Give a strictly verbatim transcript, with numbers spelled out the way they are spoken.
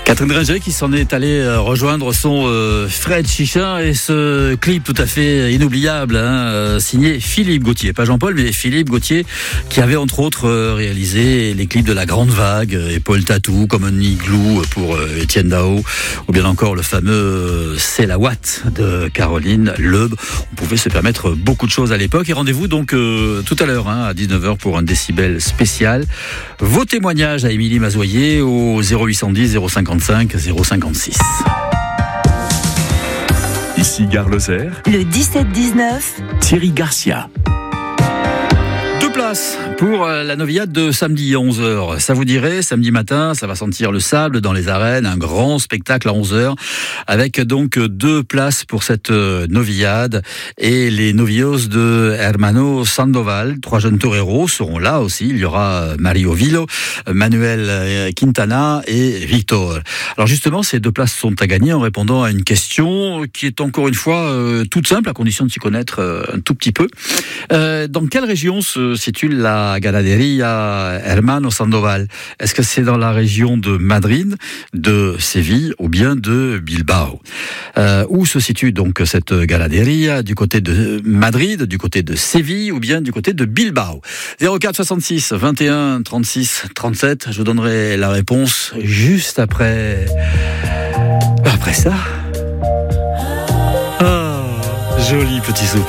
Catherine Ringer qui s'en est allée rejoindre son euh, Fred Chichin et ce clip tout à fait inoubliable, hein, euh, signé Philippe Gauthier, pas Jean-Paul mais Philippe Gauthier, qui avait entre autres euh, réalisé les clips de La Grande Vague et Paul Tatou, comme un igloo pour euh, Étienne Dao, ou bien encore le fameux euh, C'est la Watt de Caroline Leub. On pouvait se permettre beaucoup de choses à l'époque et rendez-vous donc euh, tout à l'heure hein, à dix-neuf heures pour un décibel spécial. Vos témoignages à Émilie Mazoyer au zéro huit cent dix zéro cinquante-cinq zéro cinquante-six. Ici Gare Lozère. Le dix-sept dix-neuf. Thierry Garcia. Deux places pour la novillade de samedi à onze heures. Ça vous dirait, samedi matin, ça va sentir le sable dans les arènes, un grand spectacle à onze heures, avec donc deux places pour cette novillade. Et les novios de Hermano Sandoval, trois jeunes toreros, seront là aussi. Il y aura Mario Villo, Manuel Quintana et Victor. Alors justement, ces deux places sont à gagner en répondant à une question qui est encore une fois euh, toute simple, à condition de s'y connaître euh, un tout petit peu. Euh, dans quelle région se situe la Ganaderia Hermano Sandoval? Est-ce que c'est dans la région de Madrid, de Séville ou bien de Bilbao? euh, Où se situe donc cette Ganaderia? Du côté de Madrid, du côté de Séville ou bien du côté de Bilbao? zéro quatre soixante-six vingt et un trente-six trente-sept. Je vous donnerai la réponse juste après... Après ça. Ah, joli petit souffle.